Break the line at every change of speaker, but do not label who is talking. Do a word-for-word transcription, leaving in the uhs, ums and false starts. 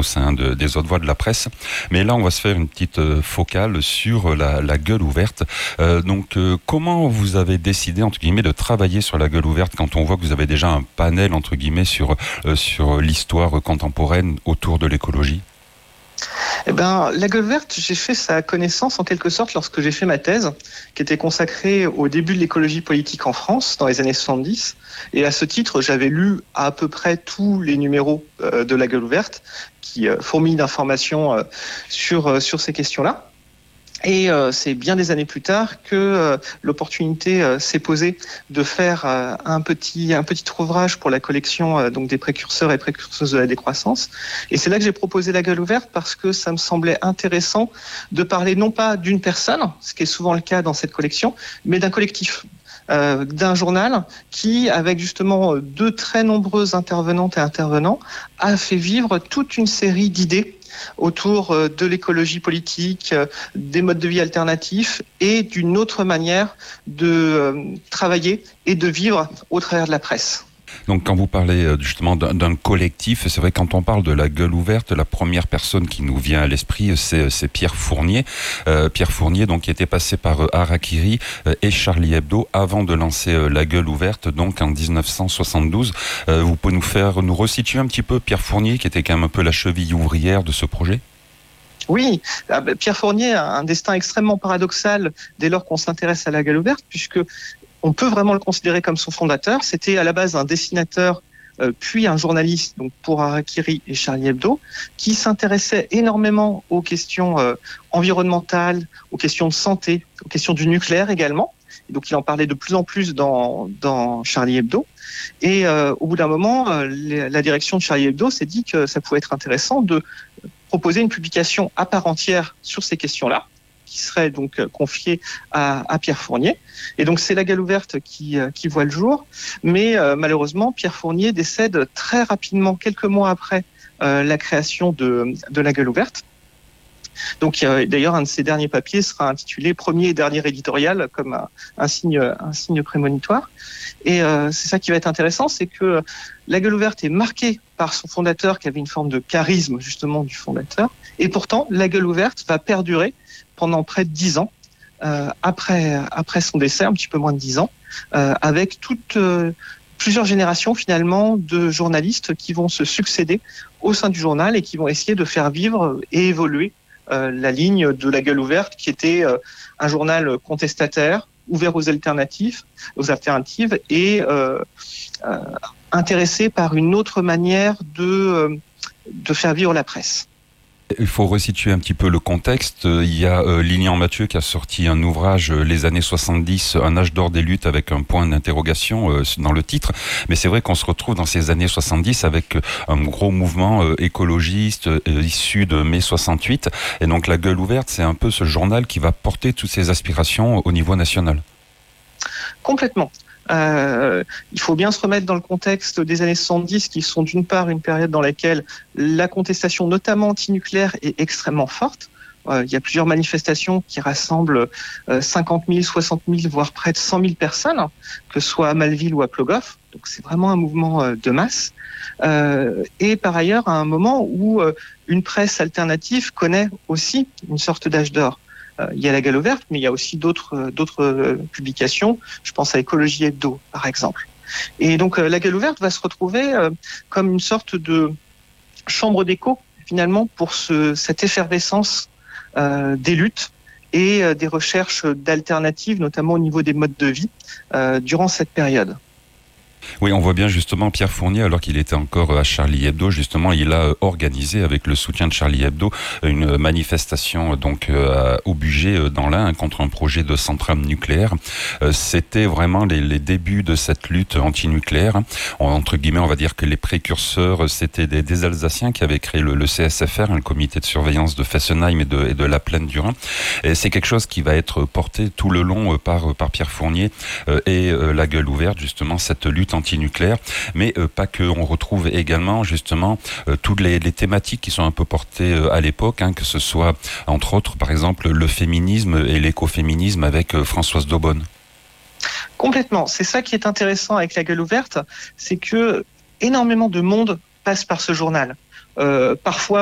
au sein de, des autres voix de la presse. Mais là, on va se faire une petite focale sur la, la gueule ouverte. Euh, donc, euh, comment vous avez décidé, entre guillemets, de travailler sur la gueule ouverte quand on voit que vous avez déjà un panel, entre guillemets, sur, euh, sur l'histoire contemporaine autour de l'écologie?
Eh ben, la gueule verte, j'ai fait sa connaissance en quelque sorte lorsque j'ai fait ma thèse, qui était consacrée au début de l'écologie politique en France, dans les années soixante-dix. Et à ce titre, j'avais lu à peu près tous les numéros euh, de la gueule ouverte, qui euh, fourmillent d'informations euh, sur, euh, sur ces questions-là. Et euh, c'est bien des années plus tard que euh, l'opportunité euh, s'est posée de faire euh, un petit un petit ouvrage pour la collection euh, donc des précurseurs et précurseuses de la décroissance. Et c'est là que j'ai proposé la gueule ouverte parce que ça me semblait intéressant de parler non pas d'une personne, ce qui est souvent le cas dans cette collection, mais d'un collectif. Euh, d'un journal qui, avec justement de très nombreuses intervenantes et intervenants, a fait vivre toute une série d'idées autour de l'écologie politique, des modes de vie alternatifs et d'une autre manière de travailler et de vivre au travers de la presse.
Donc quand vous parlez justement d'un, d'un collectif, c'est vrai quand on parle de la gueule ouverte, la première personne qui nous vient à l'esprit, c'est, c'est Pierre Fournier. Euh, Pierre Fournier, donc qui était passé par euh, Harakiri euh, et Charlie Hebdo avant de lancer euh, la gueule ouverte, donc en dix-neuf cent soixante-douze. Euh, vous pouvez nous faire, nous resituer un petit peu Pierre Fournier, qui était quand même un peu la cheville ouvrière de ce projet?
Oui, Pierre Fournier a un destin extrêmement paradoxal dès lors qu'on s'intéresse à la gueule ouverte, puisque on peut vraiment le considérer comme son fondateur. C'était à la base un dessinateur, euh, puis un journaliste, donc pour Harakiri et Charlie Hebdo, qui s'intéressait énormément aux questions euh, environnementales, aux questions de santé, aux questions du nucléaire également. Et donc il en parlait de plus en plus dans, dans Charlie Hebdo. Et euh, au bout d'un moment, euh, la direction de Charlie Hebdo s'est dit que ça pouvait être intéressant de proposer une publication à part entière sur ces questions-là, qui serait donc confiée à, à Pierre Fournier. Et donc c'est la gueule ouverte qui, qui voit le jour. Mais euh, malheureusement, Pierre Fournier décède très rapidement, quelques mois après euh, la création de, de la gueule ouverte. Donc euh, d'ailleurs, un de ses derniers papiers sera intitulé « Premier et dernier éditorial » comme un, un, signe, un signe prémonitoire. Et euh, c'est ça qui va être intéressant, c'est que la gueule ouverte est marquée par son fondateur qui avait une forme de charisme justement du fondateur. Et pourtant, la gueule ouverte va perdurer pendant près de dix ans, euh, après, après son décès, un petit peu moins de dix ans, euh, avec toutes, euh, plusieurs générations finalement de journalistes qui vont se succéder au sein du journal et qui vont essayer de faire vivre et évoluer euh, la ligne de la gueule ouverte, qui était euh, un journal contestataire, ouvert aux alternatives, aux alternatives et euh, euh, intéressé par une autre manière de, euh, de faire vivre la presse.
Il faut resituer un petit peu le contexte. Il y a euh, Lilian Mathieu qui a sorti un ouvrage, euh, Les années soixante-dix, un âge d'or des luttes, avec un point d'interrogation euh, dans le titre. Mais c'est vrai qu'on se retrouve dans ces années soixante-dix avec euh, un gros mouvement euh, écologiste euh, issu de mai soixante-huit. Et donc la gueule ouverte, c'est un peu ce journal qui va porter toutes ces aspirations au niveau national.
Complètement. Euh, il faut bien se remettre dans le contexte des années soixante-dix, qui sont d'une part une période dans laquelle la contestation, notamment antinucléaire, est extrêmement forte. Euh, il y a plusieurs manifestations qui rassemblent euh, cinquante mille, soixante mille, voire près de cent mille personnes, que ce soit à Malville ou à Plogoff. Donc c'est vraiment un mouvement euh, de masse. Euh, et par ailleurs, à un moment où euh, une presse alternative connaît aussi une sorte d'âge d'or. Euh, il y a la gueule ouverte, mais il y a aussi d'autres, euh, d'autres euh, publications. Je pense à Écologie Hebdo, par exemple. Et donc, euh, la gueule ouverte va se retrouver euh, comme une sorte de chambre d'écho, finalement, pour ce, cette effervescence euh, des luttes et euh, des recherches d'alternatives, notamment au niveau des modes de vie, euh, durant cette période.
Oui, on voit bien justement Pierre Fournier, alors qu'il était encore à Charlie Hebdo, justement, il a organisé avec le soutien de Charlie Hebdo une manifestation donc euh, au Bugey dans l'Ain contre un projet de centrale nucléaire. Euh, c'était vraiment les, les débuts de cette lutte antinucléaire. Entre guillemets, on va dire que les précurseurs, c'était des, des Alsaciens qui avaient créé le, le C S F R, le comité de surveillance de Fessenheim et de, et de la plaine du Rhin. Et c'est quelque chose qui va être porté tout le long par, par Pierre Fournier euh, et euh, la gueule ouverte, justement, cette lutte antinucléaire, mais euh, pas que. On retrouve également justement euh, toutes les, les thématiques qui sont un peu portées euh, à l'époque, hein, que ce soit entre autres par exemple le féminisme et l'écoféminisme avec euh, Françoise Daubonne.
Complètement. C'est ça qui est intéressant avec la gueule ouverte, c'est que énormément de monde passe par ce journal. Euh, parfois